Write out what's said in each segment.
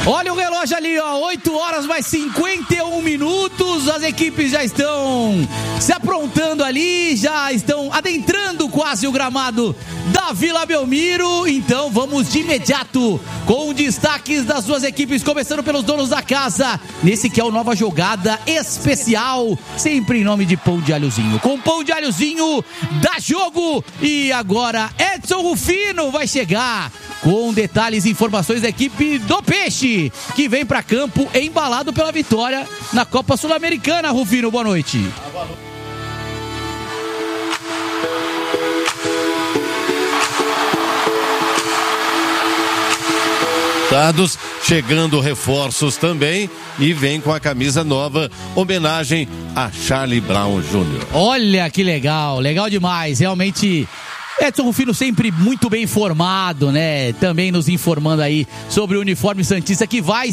Olha o relógio ali, ó, 8 horas mais 51 minutos, as equipes já estão se aprontando ali, já estão adentrando quase o gramado da Vila Belmiro, então vamos de imediato com destaques das suas equipes, começando pelos donos da casa, nesse que é o Nova Jogada Especial, sempre em nome de Pão de Alhozinho, com Pão de Alhozinho dá jogo, e agora Edson Rufino vai chegar com detalhes e informações da equipe do Peixe, que vem para campo embalado pela vitória na Copa Sul-Americana. Rufino, boa noite. Chegando reforços também e vem com a camisa nova, homenagem a Charlie Brown Jr. Olha que legal, legal demais, realmente Edson Rufino sempre muito bem informado, né? Também nos informando aí sobre o uniforme santista que vai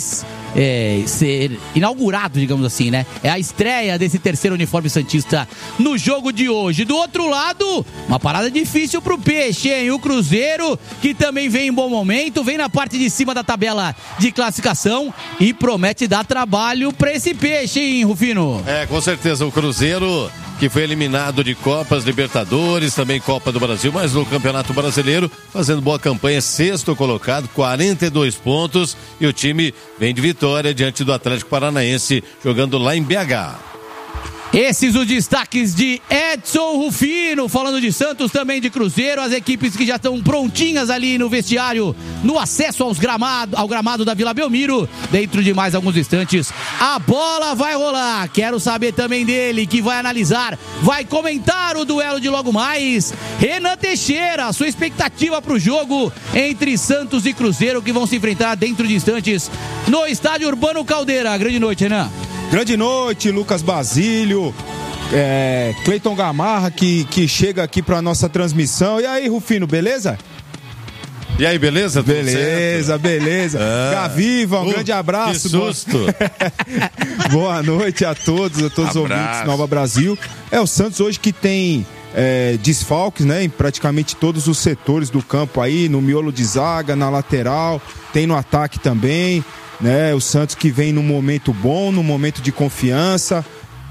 ser inaugurado, digamos assim, né? É a estreia desse terceiro uniforme santista no jogo de hoje. Do outro lado, uma parada difícil pro Peixe, hein? O Cruzeiro, que também vem em bom momento, vem na parte de cima da tabela de classificação e promete dar trabalho pra esse Peixe, hein, Rufino? Com certeza, o Cruzeiro, que foi eliminado de Copas Libertadores, também Copa do Brasil, mas no Campeonato Brasileiro, fazendo boa campanha, sexto colocado, 42 pontos, e o time vem de vitória diante do Atlético Paranaense, jogando lá em BH. Esses os destaques de Edson Rufino, falando de Santos, também de Cruzeiro, as equipes que já estão prontinhas ali no vestiário, no acesso ao gramado da Vila Belmiro. Dentro de mais alguns instantes, a bola vai rolar. Quero saber também dele, que vai analisar, vai comentar o duelo de logo mais. Renan Teixeira, sua expectativa para o jogo entre Santos e Cruzeiro, que vão se enfrentar dentro de instantes no Estádio Urbano Caldeira. Grande noite, Renan. Grande noite, Lucas Basílio, Cleiton Gamarra, que chega aqui para nossa transmissão. E aí, Rufino, beleza? E aí, beleza? Beleza. Gaviva, um grande abraço. Que susto. Boa noite a todos os ouvintes do Nova Brasil. O Santos hoje que tem desfalques, né, em praticamente todos os setores do campo aí, no miolo de zaga, na lateral, tem no ataque também. O Santos que vem num momento bom, num momento de confiança,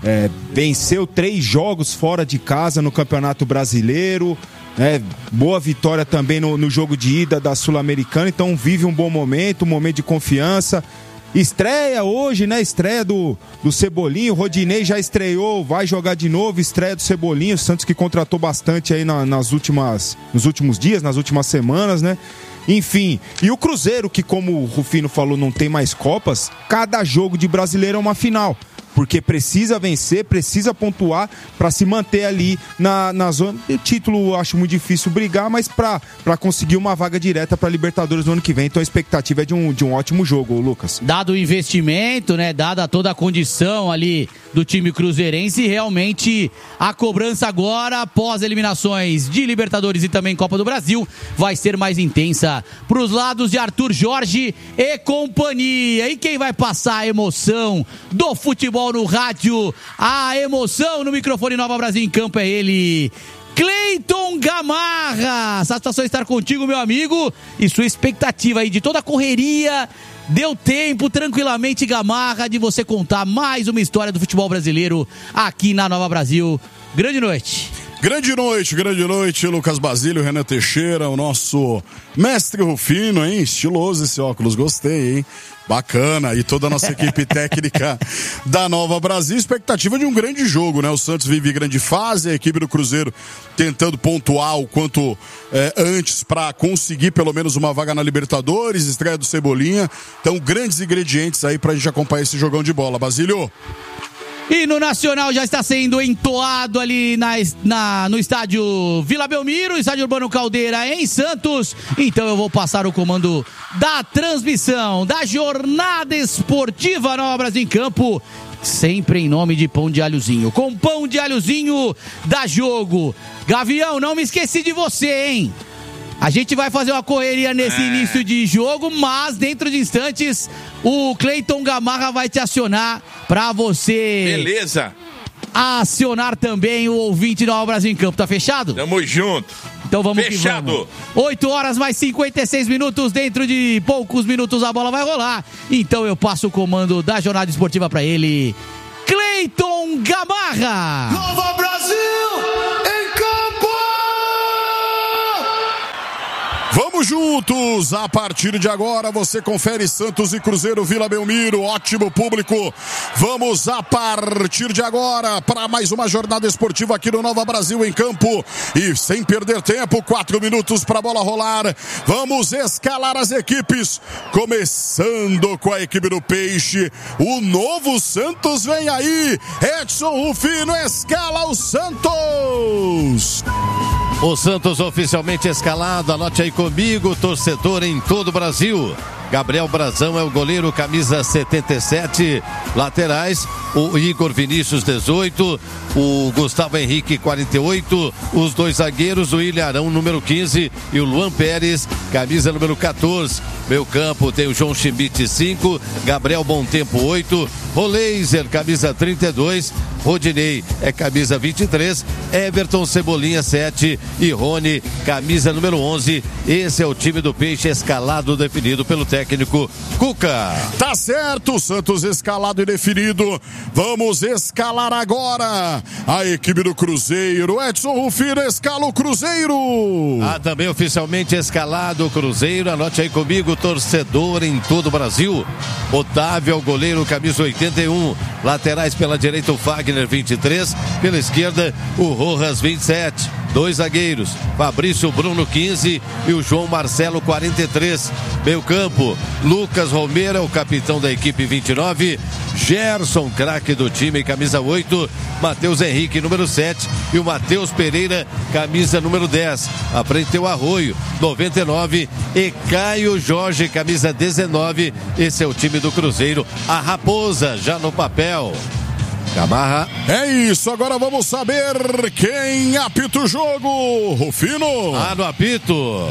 venceu 3 jogos fora de casa no Campeonato Brasileiro, boa vitória também no jogo de ida da Sul-Americana, então vive um bom momento, um momento de confiança. Estreia hoje, né? Estreia do Cebolinha, o Rodinei já estreou, vai jogar de novo, estreia do Cebolinha, o Santos que contratou bastante aí nos últimos dias, nas últimas semanas, né? Enfim, e o Cruzeiro, que como o Rufino falou, não tem mais Copas, cada jogo de Brasileiro é uma final, porque precisa vencer, precisa pontuar para se manter ali na zona. O título eu acho muito difícil brigar, mas para conseguir uma vaga direta para Libertadores no ano que vem, então a expectativa é de um ótimo jogo, Lucas. Dado o investimento, né, dada toda a condição ali do time cruzeirense, realmente a cobrança agora, após eliminações de Libertadores e também Copa do Brasil, vai ser mais intensa para os lados de Arthur Jorge e companhia. E quem vai passar a emoção do futebol no rádio, a emoção no microfone Nova Brasil em campo, é ele, Cleiton Gamarra. Satisfação estar contigo, meu amigo, e sua expectativa aí de toda a correria. Deu tempo, tranquilamente, Gamarra, de você contar mais uma história do futebol brasileiro aqui na Nova Brasil. Grande noite. Grande noite, Lucas Basílio, Renan Teixeira, o nosso mestre Rufino, hein? Estiloso esse óculos, gostei, hein? Bacana, e toda a nossa equipe técnica da Nova Brasil, expectativa de um grande jogo, né? O Santos vive grande fase, a equipe do Cruzeiro tentando pontuar o quanto antes para conseguir pelo menos uma vaga na Libertadores, estreia do Cebolinha, então grandes ingredientes aí pra gente acompanhar esse jogão de bola, Basílio. E no Nacional já está sendo entoado ali no estádio Vila Belmiro, estádio Urbano Caldeira em Santos. Então eu vou passar o comando da transmissão da jornada esportiva Nova Brasil em campo, sempre em nome de Pão de Alhozinho. Com Pão de Alhozinho dá jogo. Gavião, não me esqueci de você, hein? A gente vai fazer uma correria nesse início de jogo, mas dentro de instantes o Cleiton Gamarra vai te acionar pra você. Beleza. Acionar também o ouvinte do Nova Brasil em campo. Tá fechado? Tamo junto. Então vamos Fechado. que vamos. 8 horas mais 56 minutos. Dentro de poucos minutos a bola vai rolar. Então eu passo o comando da jornada esportiva para ele, Cleiton Gamarra. Nova Brasil em campo! Vamos juntos! A partir de agora você confere Santos e Cruzeiro, Vila Belmiro, ótimo público. Vamos a partir de agora para mais uma jornada esportiva aqui no Nova Brasil em campo. E sem perder tempo, 4 minutos para a bola rolar. Vamos escalar as equipes, começando com a equipe do Peixe. O novo Santos vem aí. Edson Rufino escala o Santos. O Santos oficialmente escalado, anote aí comigo, torcedor em todo o Brasil. Gabriel Brazão é o goleiro, camisa 77, laterais, o Igor Vinícius 18, o Gustavo Henrique 48, os dois zagueiros, o Ilharão número 15 e o Luan Pérez, camisa número 14. Meio campo tem o João Schmidt 5, Gabriel Bontempo 8, Roleiser camisa 32, Rodinei é camisa 23, Everton Cebolinha 7 e Rony camisa número 11. Esse é o time do Peixe escalado, definido pelo técnico Cuca. Tá certo, Santos escalado e definido. Vamos escalar agora a equipe do Cruzeiro. Edson Rufino escala o Cruzeiro. Também oficialmente escalado o Cruzeiro. Anote aí comigo, torcedor em todo o Brasil. Otávio é o goleiro, camisa 81. Laterais pela direita o Fagner 23, pela esquerda o Rojas 27. Dois zagueiros, Fabrício Bruno 15 e o João Marcelo 43. Meio campo, Lucas Romero é o capitão da equipe 29, Gerson, craque do time, camisa 8, Matheus Henrique número 7 e o Matheus Pereira, camisa número 10. À frente tem o Arroio 99 e Caio Jorge, camisa 19. Esse é o time do Cruzeiro, a Raposa já no papel. Gamarra. É isso, agora vamos saber quem apita o jogo. Rufino. No apito,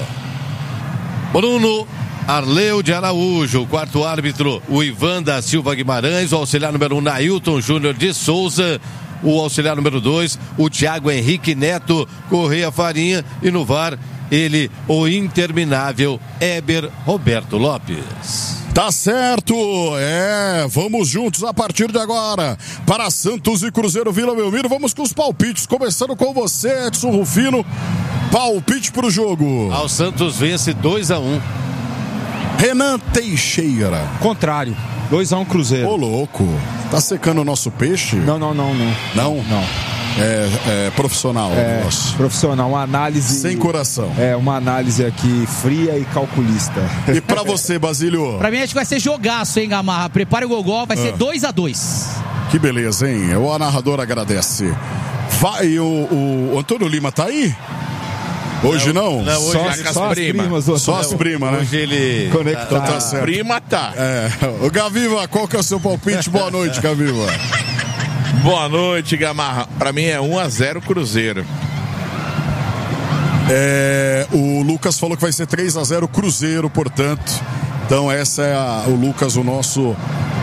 Bruno Arleu de Araújo. O quarto árbitro, o Ivan da Silva Guimarães. O auxiliar número 1, Nailton Júnior de Souza. O auxiliar número 2, o Thiago Henrique Neto Correia Farinha. E no VAR, ele, o interminável Éber Roberto Lopes. Tá certo, vamos juntos a partir de agora para Santos e Cruzeiro, Vila Belmiro. Vamos com os palpites, começando com você, Edson Rufino. Palpite pro jogo. O Santos vence 2-1. Renan Teixeira. Contrário, 2-1 Cruzeiro. Ô louco, tá secando o nosso peixe? Não. Não? Não. É profissional. Profissional, uma análise... Sem coração. Uma análise aqui fria e calculista. E pra você, Basílio? Pra mim acho que vai ser jogaço, hein, Gamarra? Prepare o gogó, vai ser 2-2. Que beleza, hein? O narrador agradece. Vai, o Antônio Lima tá aí? Hoje não? Hoje só as primas. Só as primas, né? Hoje ele... Conectado. Tá certo. Prima tá. O Gaviva, qual que é o seu palpite? Boa noite, Gaviva. Boa noite, Gamarra. Pra mim é 1-0 Cruzeiro. O Lucas falou que vai ser 3-0 Cruzeiro, portanto. Então essa é o Lucas, o nosso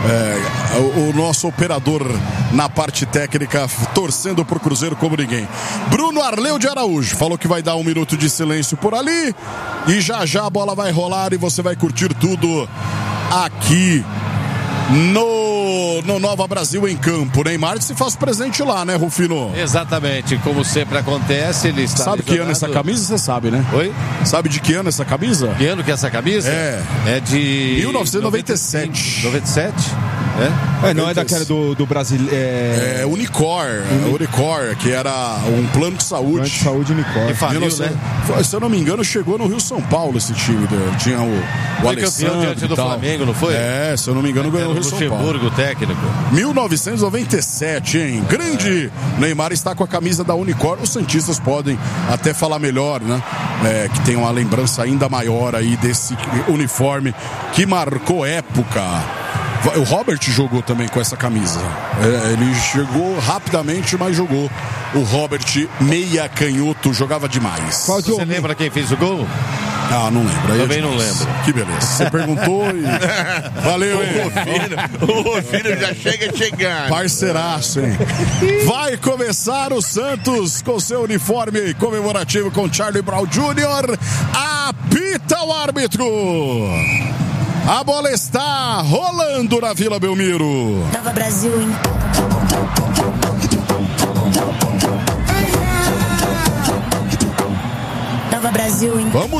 operador na parte técnica, torcendo por Cruzeiro como ninguém. Bruno Arleu de Araújo falou que vai dar 1 minuto de silêncio por ali. E já a bola vai rolar e você vai curtir tudo aqui no Nova Brasil em campo. Neymar se faz presente lá, né, Rufino? Exatamente, como sempre acontece, ele está... Sabe que ano é essa camisa? Você sabe, né? Oi? Sabe de que ano é essa camisa? Que ano que é essa camisa? É de... 1997. 97? Não é daquela do brasileiro. Unicor, que era um plano de saúde. Plano de saúde Unicor. Que faliu, né? Se eu não me engano, chegou no Rio São Paulo esse time. Tinha o Foi Alessandro campeão diante do Flamengo, não foi? Se eu não me engano, ganhou no Rio São Paulo. Luxemburgo, técnico. 1997, hein? Grande Neymar está com a camisa da Unicor. Os santistas podem até falar melhor, né? Que tem uma lembrança ainda maior aí desse uniforme que marcou época. O Robert jogou também com essa camisa. Ele chegou rapidamente, mas jogou. O Robert, meia canhoto, jogava demais. Você lembra quem fez o gol? Ah, não lembro. Também não lembro. Que beleza. Você perguntou e... Valeu, hein? O Rufino já chega chegando. Parceiraço, hein? Vai começar o Santos com seu uniforme comemorativo com Charlie Brown Jr. Apita o árbitro. A bola está rolando na Vila Belmiro. Nova Brasil, hein? Nova Brasil, hein? Vamos